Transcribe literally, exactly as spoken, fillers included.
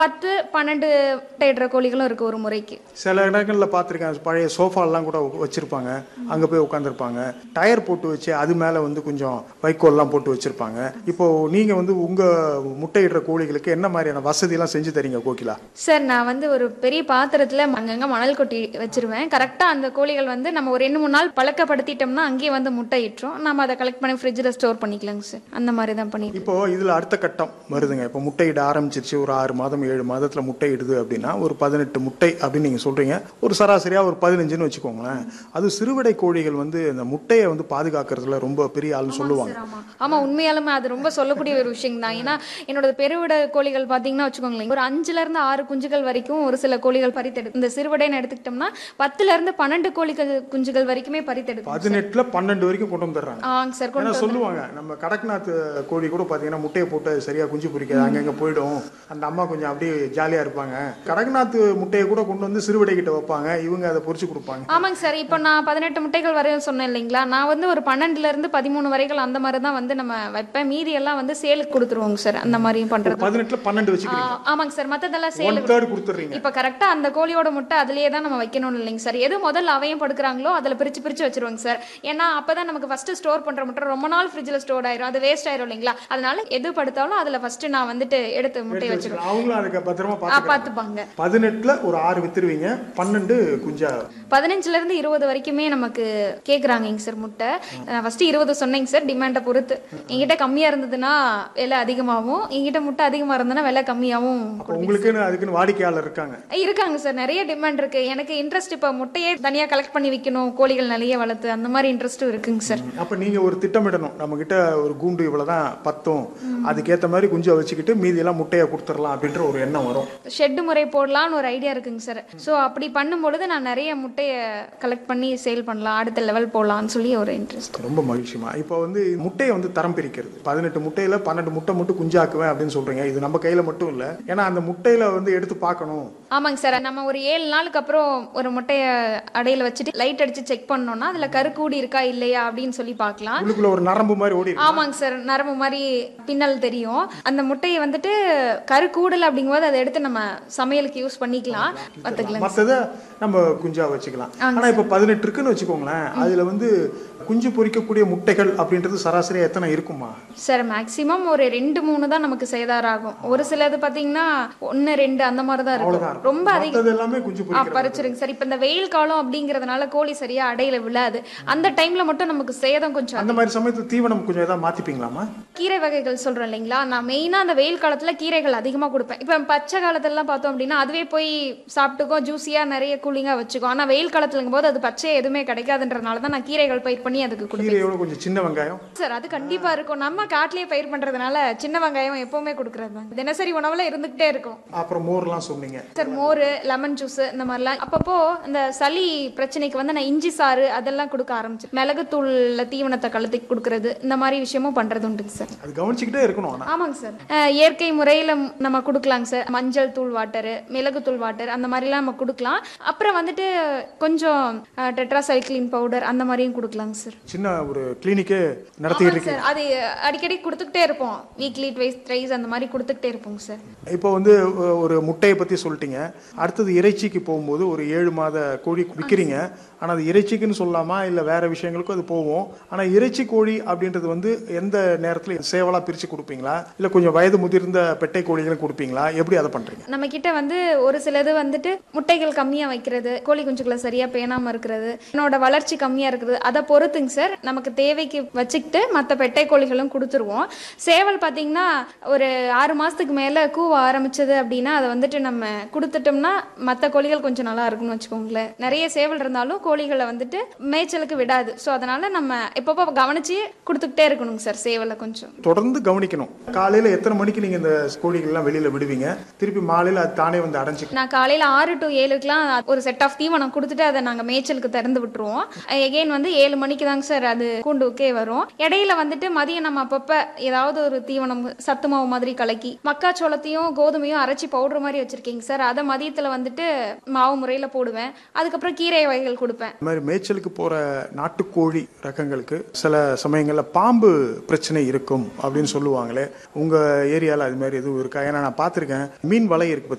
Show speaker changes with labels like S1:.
S1: பத்து பன்னெண்டு முட்டையிடுற கோழிகளும் இருக்கு ஒரு முறைக்கு.
S2: சில இடங்கள்ல பார்த்துருக்கேன், பழைய சோஃபாலாம் கூட வச்சிருப்பாங்க, அங்கே போய் உட்காந்துருப்பாங்க, டயர் போட்டு வச்சு அது மேலே வந்து கொஞ்சம் வைக்கோல்லாம் போட்டு வச்சிருப்பாங்க. இப்போ நீங்கள் வந்து உங்கள் முட்டையிடுற கோழிகளுக்கு என்ன மாதிரியான வசதியெல்லாம் செஞ்சு தரீங்க கோகிலா?
S1: சார் நான் வந்து ஒரு பெரிய பாத்திரத்தில் அங்கங்கே மணல் கொட்டி வச்சிருவேன். கரெக்டாக அந்த கோழிகள் வந்து நம்ம ஒரு ரெண்டு மூணு நாள் பழக்கப்படுத்திட்டோம்னா அங்கேயே வந்து முட்டை இட்டுரும். நம்ம அதை கலெக்ட் பண்ணி ஃப்ரிட்ஜில் ஸ்டோர் பண்ணிக்கலாங்க சார். அந்த மாதிரி தான் பண்ணி
S2: இப்போ இதில் அடுத்த கட்டம் வருதுங்க. இப்போ முட்டையிட ஆரம்பிச்சிருச்சு, ஒரு ஆறு மாதம் ஏழு மாதத்தில் முட்டை இடுது அப்படின்னா ஒரு பதினெட்டு முட்டை அப்படின்னு நீங்கள் சொல்கிறீங்க. ஒரு சராசரியாக ஒரு பதினஞ்சுன்னு வச்சுக்கோங்களேன். அது சிறுவிடை கோழிகள் வந்து இந்த முட்டையை வந்து பாதுகாக்கிறதுல ரொம்ப பெரிய ஆள்னு சொல்லுவாங்க.
S1: ஆமாம், உண்மையாலுமே அது ரொம்ப சொல்லக்கூடிய ஒரு விஷயம் தான். ஏன்னா என்னோட பெருவிடை கோழிகள் பார்த்தீங்கன்னா வச்சுக்கோங்களேன், ஒரு அஞ்சுல இருந்து ஆறு குஞ்சுகள் வரைக்கும் ஒரு சில கோழிகள் பறித்தெடு. இந்த சிறுவிடைன்னு எடுத்துக்கிட்டோம்னா பத்துல இருந்து பன்னெண்டு கோழிகள் குஞ்சுகள் வரைக்குமே பறித்தெடு.
S2: பதினெட்டுல பன்னெண்டு வரைக்கும் கொண்டு வந்துடுறாங்க.
S1: ஆங்க சார்,
S2: கொண்டு சொல்லுவாங்க. நம்ம கடக்நாத் கோழி கூட பார்த்தீங்கன்னா முட்டையை போட்டு சரியா குஞ்சு பொரிக்காது, அங்கங்கே போயிடும். அந்த அம்மா கொஞ்சம் அப்படியே ஜாலியாக இருப்பாங்க. கடக்நாத் முட்டையை கூட கொண்டு வந்து சிறுவிடை கிட்ட வைப்பாங்க, இவங்க அதை பொரிச்சு கொடுப்பாங்க.
S1: ஆமாங்க சார். இப்போ நான் பதினெட்டு முட்டைகள் வரையும் சொன்னேன் இல்லைங்களா, நான் வந்து ஒரு பன்னெண்டுல இருந்து பதிமூணு வரைகள் அந்த மாதிரி தான் வந்து நம்ம வைப்பேன். மீதி எல்லாம் வந்து சேலுக்கு கொடுத்துருவோங்க சார். அந்த மாதிரியும் பண்றது.
S2: பதினெட்டுல பன்னெண்டு வச்சுக்கிறீங்க?
S1: ஆமாங்க சார். மற்றதெல்லாம் சேலுக்கு கொடுத்துறீங்க. இப்போ கரெக்டா அந்த கோழியோட முட்டை அதுலயே தான் நம்ம வைக்கணும் இல்லைங்க சார். எது முதல்ல அவையும் படுக்கிறாங்களோ அதில் பிரிச்சு பிரிச்சு வச்சிருவாங்க சார். ஏன்னா அப்பதான் நமக்கு ஃபர்ஸ்ட் ஸ்டோர் பண்ற முட்டை ரொம்ப நாள் ஃப்ரிட்ஜில் ஸ்டோர் ஆயிரும், அது வேஸ்ட் ஆயிரும் இல்லைங்களா. அதனால எது படுத்தாலும் அதுல ஃபர்ஸ்ட் நான் வந்துட்டு எடுத்து முட்டையை வச்சிருவேன்.
S2: அவங்களும் அதுக்கு பத்திரமா
S1: பார்த்துப்பாங்க.
S2: பதினெட்டுல ஒரு ஆறு வித்துருவீங்க, பன்னெண்டு குஞ்சா.
S1: பதினஞ்சுல இருந்து இருபது வரைக்குமே நமக்கு கேக்குறாங்க சார் முட்டை. ஃபர்ஸ்ட் இருபது சொன்னீங்க சார், டிமாண்டை பொறுத்து. எங்கிட்ட கம்மியா இருந்ததுன்னா விலை அதிகமாகவும், எங்கிட்ட முட்டை அதிகமா இருந்ததுன்னா விலை கம்மியாகவும்.
S2: உங்களுக்கு அதுக்குன்னு வாடிக்கையாளர் இருக்காங்க?
S1: இருக்காங்க சார், நிறைய டிமாண்ட் இருக்கு. எனக்கு இன்ட்ரெஸ்ட் இப்போ முட்டையே தனியா கலெக்ட் பண்ணி விற்கணும், கோழிகள் நிறைய வளர்த்து அந்த மாதிரி இன்ட்ரெஸ்ட்டும் இருக்குங்க சார்.
S2: அப்ப நீங்க ஒரு திட்டமிடணும், நம்ம கிட்ட ஒரு கூண்டு இவ்வளவுதான் பத்தும், அதுக்கேற்ற மாதிரி குஞ்சை வச்சுக்கிட்டு மீதி எல்லாம் முட்டையை கொடுத்துடலாம் அப்படின்ற ஒரு எண்ணம் வரும்.
S1: ஷெட் முறை போடலாம்னு ஒரு ஐடியா இருக்குங்க சார். ஸோ அப்படி பண்ணும்பொழுது நான் நிறைய முட்டையை கலெக்ட் பண்ணி சேல் பண்ணலாம், அடுத்த லெவல் போகலான்னு சொல்லி ஒரு இன்ட்ரெஸ்ட்.
S2: ரொம்ப மகிழ்ச்சிமா. இப்போ வந்து முட்டையை வந்து தரம் பிரிக்கிறது, பதினெட்டு முட்டையில பன்னெண்டு முட்டை மட்டும் குஞ்சாக்குவேன் அப்படின்னு சொல்றீங்க. இது நம்ம கையில மட்டும் இல்லை, ஏன்னா அந்த முட்டையில வந்து எடுத்து பார்க்கணும்.
S1: ஆமாங்க சார். நம்ம ஒரு ஏழு நாளுக்கு அப்புறம் ஒரு முட்டையை அடையில வச்சுட்டு லைட் அடிச்சு செக் பண்ணோம்னா அதுல கருக்கூடி இருக்கா இல்லையா அப்படின்னு சொல்லி பார்க்கலாம்.
S2: உள்ளுக்குள்ள ஒரு நரம்பு மாதிரி ஓடி.
S1: ஆமாங்க சார், நரம்பு மாதிரி பின்னல் தெரியும். அந்த முட்டையை வந்துட்டு கருக்கூடல் அப்படிங்கும்போது அதை எடுத்து நம்ம சமையலுக்கு யூஸ் பண்ணிக்கலாம்.
S2: மற்றதை நம்ம குஞ்சா வச்சுக்கலாம். ஆனா இப்ப பதினெட்டு இருக்குன்னு வச்சுக்கோங்களேன், அதுல வந்து குஞ்சு பொரிக்கக்கூடிய முட்டைகள் அப்படின்றது சராசரியா எத்தனை இருக்குமா
S1: சார்? மேக்சிமம் ஒரு ரெண்டு மூணு தான் நமக்கு சேதாராகும். ஒரு சிலது பாத்தீங்கன்னா ஒன்னு ரெண்டு அந்த மாதிரி தான் இருக்கும். ரொம்ப அதிகம் பறிச்சிருங்க சார். இப்ப இந்த வெயில் காலம் அப்படிங்கறதுனால கோழி சரியா அடையில விழாது. அந்த டைம்ல மட்டும் நமக்கு சேதம் கொஞ்சம்.
S2: அந்த மாதிரி சமயத்துல தீவனம் கொஞ்சம் ஏதாவது மாத்திப்பீங்களாமா?
S1: கீரை வகைகள் சொல்றேன் இல்லைங்களா, நான் மெயினா அந்த வெயில் காலத்துல கீரைகள் அதிகமா கொடுப்பேன். இப்ப பச்சை காலத்துல பார்த்தோம் அப்படின்னா அதுவே போய் சாப்பிட்டுக்கோ, ஜூசியா நிறைய கூலிங்கா வச்சுக்கோ. ஆனா வெயில் காலத்துலங்கும் போது அது பச்சை எதுவுமே கிடைக்காதுன்றதுனாலதான் நான் கீரைகள் பயிர் பண்ணி அதுக்கு கொடுப்பேன்.
S2: கொஞ்சம் சின்ன வெங்காயம்
S1: சார் அது கண்டிப்பா இருக்கும். நம்ம காட்டிலேயே பயிர் பண்றதுனால சின்ன வெங்காயம் எப்பவுமே கொடுக்கறது தான் தினசரி உணவுல இருந்துகிட்டே இருக்கும்.
S2: அப்புறம் மோர்லாம் சொன்னீங்க
S1: சார், மோர், லெமன் ஜூஸ் இந்த மாதிரிலாம். அப்பப்போ இந்த சளி பிரச்சனைக்கு வந்து நான் இஞ்சி சாறு அதெல்லாம் கொடுக்க ஆரம்பிச்சேன். மிளகு தூள்ல தீவனத்தை கலத்தி கொடுக்கறது, இந்த மாதிரி விஷயமும் பண்றது உண்டுங்க சார்.
S2: அது கவனிச்சுக்கிட்டே இருக்கணும்.
S1: ஆமாங்க சார். இயற்கை முறையில நம்ம கொடுக்கலாங்க சார். மஞ்சள் தூள் வாட்டர், மிளகு தூள் வாட்டர் அந்த மாதிரிலாம் நம்ம கொடுக்கலாம். அப்புறம் வந்துட்டு கொஞ்சம் டெட்ராசைக்ளின் பவுடர் அந்த மாதிரியும் கொடுக்கலாங்க சார்.
S2: சின்ன ஒரு கிளினிக்கே நடத்திட்டு இருக்கீங்க.
S1: அது அடிக்கடி கொடுத்துக்கிட்டே இருப்போம், வீக்லி ட்வைஸ் த்ரைஸ் அந்த மாதிரி கொடுத்துக்கிட்டே இருப்போங்க சார்.
S2: இப்போ வந்து ஒரு முட்டையை பத்தி சொல்லிட்டீங்க. அடுத்தது இறைச்சிக்கு போகும்போது ஒரு ஏழு மாத கோழி விற்கிறீங்க. ஆனால் அது இறைச்சிக்குன்னு சொல்லலாமா இல்லை வேற விஷயங்களுக்கும் அது போகும். ஆனால் இறைச்சி கோழி அப்படின்றது வந்து எந்த நேரத்தில் சேவலாக பிரித்து கொடுப்பீங்களா இல்லை கொஞ்சம் வயது முதிர்ந்த பெட்டை கோழிகளும் கொடுப்பீங்களா? எப்படி அதை பண்ணுறீங்க?
S1: நம்ம கிட்ட வந்து ஒரு சிலது வந்துட்டு முட்டைகள் கம்மியாக வைக்கிறது, கோழி குஞ்சுகளை சரியாக பேணாமல் இருக்கிறது, என்னோட வளர்ச்சி கம்மியாக இருக்குது, அதை பொறுத்துங்க சார். நமக்கு தேவைக்கு வச்சுக்கிட்டு மற்ற பெட்டை கோழிகளும் கொடுத்துருவோம். சேவல் பார்த்தீங்கன்னா ஒரு ஆறு மாதத்துக்கு மேலே கூவ ஆரம்பிச்சது அப்படின்னா அதை வந்துட்டு நம்ம கொடுத்துட்டோம்னா மற்ற கோழிகள் கொஞ்சம் நல்லா இருக்குன்னு வச்சுக்கோங்களேன். நிறைய சேவல் இருந்தாலும் கோழிகளை வந்துட்டு மேய்ச்சலுக்கு விடாது. ஸோ அதனால நம்ம எப்பப்போ கவனிச்சு கொடுத்துக்கிட்டே இருக்கணுங்க சார். சேவலை கொஞ்சம்
S2: தொடர்ந்து கவனிக்கணும். காலையில் எத்தனை மணிக்கு நீங்கள் இந்த கோழிகள்லாம் வெளியில் விடுவீங்க? திருப்பி மாலையில் அது தானே வந்து அடைஞ்சு?
S1: நான் காலையில் ஆறு டு ஏழுக்குலாம் ஒரு செட் ஆஃப் தீவனம் கொடுத்துட்டு அதை நாங்கள் மேய்ச்சலுக்கு திறந்து விட்டுருவோம். எகெயின் வந்து ஏழு மணிக்கு மணிக்கு தாங்க சார் அது கூண்டுக்கே வரும். இடையில வந்துட்டு மதியம் நம்ம அப்பப்ப ஏதாவது ஒரு தீவனம் சத்து மாவு மாதிரி கலக்கி மக்காச்சோளத்தையும் கோதுமையும் அரைச்சி பவுடர் மாதிரி வச்சிருக்கீங்க சார். அதை மதியத்துல வந்துட்டு மாவு முறையில போடுவேன். அதுக்கப்புறம் கீரை வகைகள் கொடுப்பேன்.
S2: இந்த மாதிரி மேய்ச்சலுக்கு போற நாட்டுக்கோழி ரகங்களுக்கு சில சமயங்கள்ல பாம்பு பிரச்சனை இருக்கும் அப்படின்னு சொல்லுவாங்களே, உங்க ஏரியால அது மாதிரி எதுவும் இருக்கா? ஏன்னா நான் பார்த்திருக்கேன், மீன் வலை இருக்கு